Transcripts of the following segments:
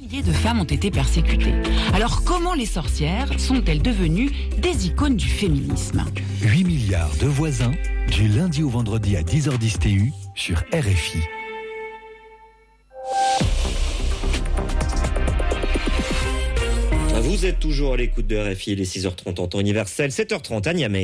Milliers de femmes ont été persécutées. Alors comment les sorcières sont-elles devenues des icônes du féminisme ? 8 milliards de voisins, du lundi au vendredi à 10h10 TU sur RFI. Vous êtes toujours à l'écoute de RFI, il est 6h30 en temps universel, 7h30 à Niamey.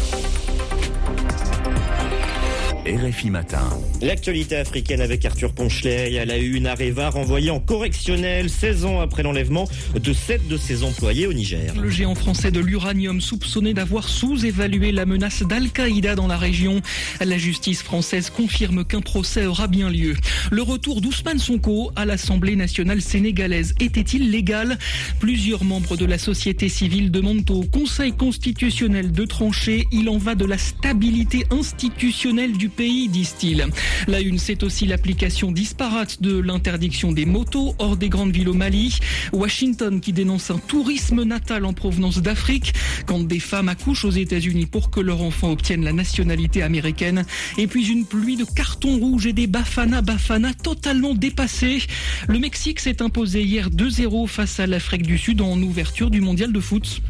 RFI Matin. L'actualité africaine avec Arthur Ponchelet. À la une, Areva renvoyé en correctionnel 16 ans après l'enlèvement de 7 de ses employés au Niger. Le géant français de l'uranium soupçonné d'avoir sous-évalué la menace d'Al-Qaïda dans la région. La justice française confirme qu'un procès aura bien lieu. Le retour d'Ousmane Sonko à l'Assemblée nationale sénégalaise était-il légal ? Plusieurs membres de la société civile demandent au Conseil constitutionnel de trancher. Il en va de la stabilité institutionnelle du pays, disent-ils. La une, c'est aussi l'application disparate de l'interdiction des motos hors des grandes villes au Mali. Washington qui dénonce un tourisme natal en provenance d'Afrique quand des femmes accouchent aux États-Unis pour que leur enfant obtienne la nationalité américaine. Et puis une pluie de cartons rouges et des Bafana totalement dépassés. Le Mexique s'est imposé hier 2-0 face à l'Afrique du Sud en ouverture du mondial de foot.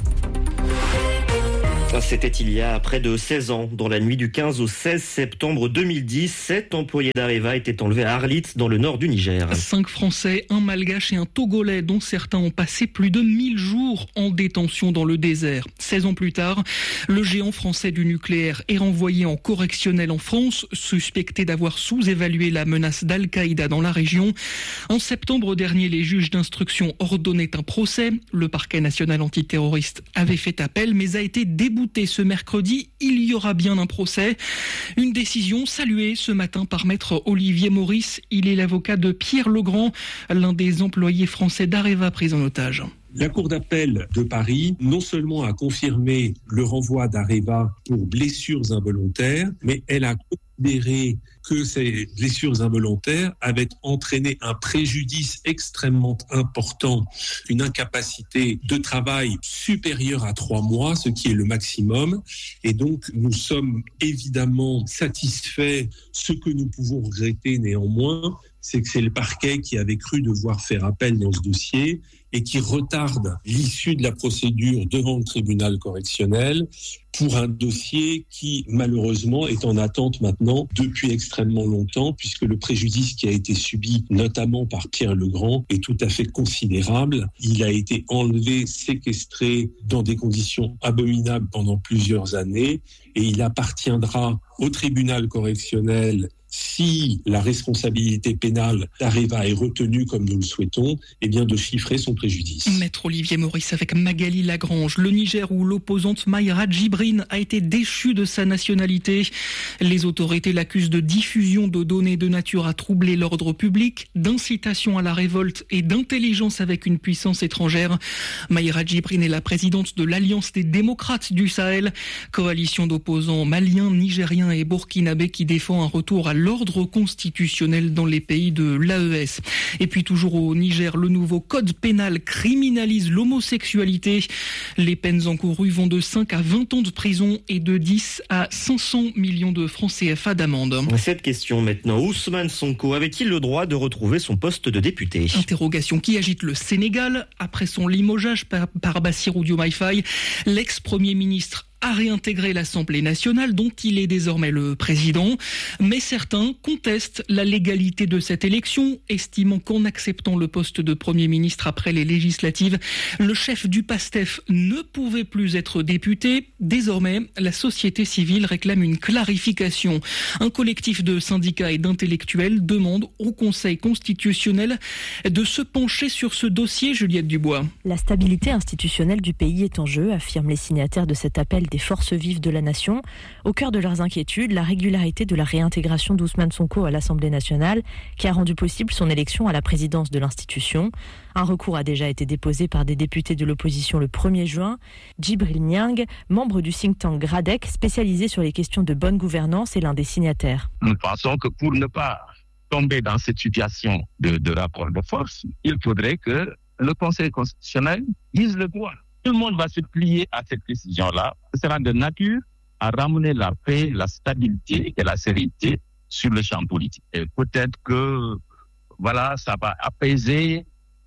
C'était il y a près de 16 ans. Dans la nuit du 15 au 16 septembre 2010, 7 employés d'Areva étaient enlevés à Arlit, dans le nord du Niger. 5 Français, un Malgache et un Togolais, dont certains ont passé plus de 1000 jours en détention dans le désert. 16 ans plus tard, le géant français du nucléaire est renvoyé en correctionnel en France, suspecté d'avoir sous-évalué la menace d'Al-Qaïda dans la région. En septembre dernier, les juges d'instruction ordonnaient un procès. Le parquet national antiterroriste avait fait appel, mais a été débouté ce mercredi. Il y aura bien un procès. Une décision saluée ce matin par maître Olivier Maurice. Il est l'avocat de Pierre Legrand, l'un des employés français d'Areva pris en otage. La Cour d'appel de Paris, non seulement a confirmé le renvoi d'Areva pour blessures involontaires, mais elle a considéré que ces blessures involontaires avaient entraîné un préjudice extrêmement important, une incapacité de travail supérieure à 3 mois, ce qui est le maximum. Et donc, nous sommes évidemment satisfaits. Ce que nous pouvons regretter néanmoins, c'est que c'est le parquet qui avait cru devoir faire appel dans ce dossier et qui retarde l'issue de la procédure devant le tribunal correctionnel pour un dossier qui, malheureusement, est en attente maintenant depuis extrêmement longtemps, puisque le préjudice qui a été subi, notamment par Pierre Legrand, est tout à fait considérable. Il a été enlevé, séquestré dans des conditions abominables pendant plusieurs années, et il appartiendra au tribunal correctionnel, si la responsabilité pénale d'Areva est retenue comme nous le souhaitons, eh bien de chiffrer son préjudice. Maître Olivier Maurice avec Magali Lagrange. Le Niger où l'opposante Mayra Djibrine a été déchue de sa nationalité. Les autorités l'accusent de diffusion de données de nature à troubler l'ordre public, d'incitation à la révolte et d'intelligence avec une puissance étrangère. Mayra Djibrine est la présidente de l'Alliance des démocrates du Sahel, coalition d'opposants maliens, nigériens et burkinabés qui défend un retour à l'ordre constitutionnel dans les pays de l'AES. Et puis toujours au Niger, le nouveau code pénal criminalise l'homosexualité. Les peines encourues vont de 5 à 20 ans de prison et de 10 à 500 millions de francs CFA d'amende. Cette question maintenant, Ousmane Sonko avait-il le droit de retrouver son poste de député ? Interrogation qui agite le Sénégal. Après son limogeage par Bassirou Diomaye Faye, l'ex-premier ministre a réintégré l'Assemblée nationale dont il est désormais le président. Mais certains contestent la légalité de cette élection, estimant qu'en acceptant le poste de Premier ministre après les législatives, le chef du PASTEF ne pouvait plus être député. Désormais, la société civile réclame une clarification. Un collectif de syndicats et d'intellectuels demande au Conseil constitutionnel de se pencher sur ce dossier, Juliette Dubois. La stabilité institutionnelle du pays est en jeu, affirment les signataires de cet appel des forces vives de la nation. Au cœur de leurs inquiétudes, la régularité de la réintégration d'Ousmane Sonko à l'Assemblée nationale, qui a rendu possible son élection à la présidence de l'institution. Un recours a déjà été déposé par des députés de l'opposition le 1er juin. Djibril Niang, membre du think tank Gradec, spécialisé sur les questions de bonne gouvernance, est l'un des signataires. Nous pensons que pour ne pas tomber dans cette situation de rapport de force, il faudrait que le Conseil constitutionnel dise le droit. Tout le monde va se plier à cette décision-là. Ce sera de nature à ramener la paix, la stabilité et la sérénité sur le champ politique. Et peut-être que, ça va apaiser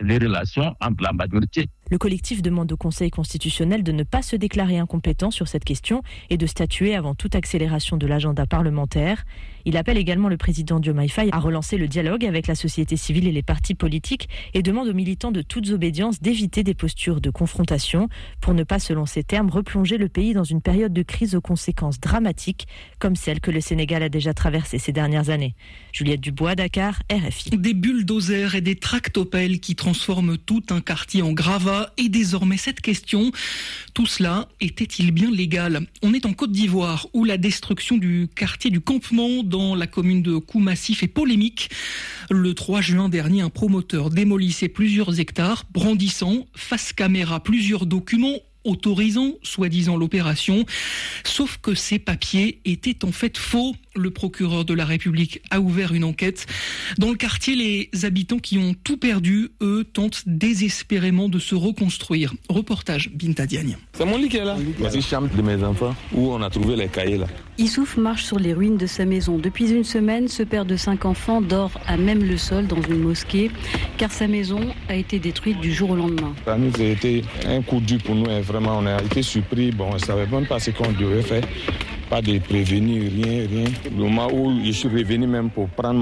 les relations entre la majorité. Le collectif demande au Conseil constitutionnel de ne pas se déclarer incompétent sur cette question et de statuer avant toute accélération de l'agenda parlementaire. Il appelle également le président Diomaye Faye à relancer le dialogue avec la société civile et les partis politiques et demande aux militants de toutes obédiences d'éviter des postures de confrontation pour ne pas, selon ses termes, replonger le pays dans une période de crise aux conséquences dramatiques comme celle que le Sénégal a déjà traversée ces dernières années. Juliette Dubois, Dakar, RFI. Des bulldozers et des tractopelles qui transforment tout un quartier en gravat. Et désormais, cette question, tout cela était-il bien légal ? On est en Côte d'Ivoire où la destruction du quartier du Campement dans la commune de Koumassi fait polémique. Le 3 juin dernier, un promoteur démolissait plusieurs hectares, brandissant face caméra plusieurs documents autorisant soi-disant l'opération, sauf que ces papiers étaient en fait faux. Le procureur de la République a ouvert une enquête. Dans le quartier, les habitants qui ont tout perdu, eux, tentent désespérément de se reconstruire. Reportage Binta Diagne. C'est mon lit qui est là. C'est la chambre de mes enfants où on a trouvé les cahiers là. Issouf marche sur les ruines de sa maison. Depuis une semaine, ce père de 5 enfants dort à même le sol dans une mosquée, car sa maison a été détruite du jour au lendemain. Ça nous a été un coup dur pour nous. Vraiment, on a été surpris. Bon, on ne savait même pas ce qu'on devait faire. Pas de prévenir, rien. Le moment où je suis revenu même pour prendre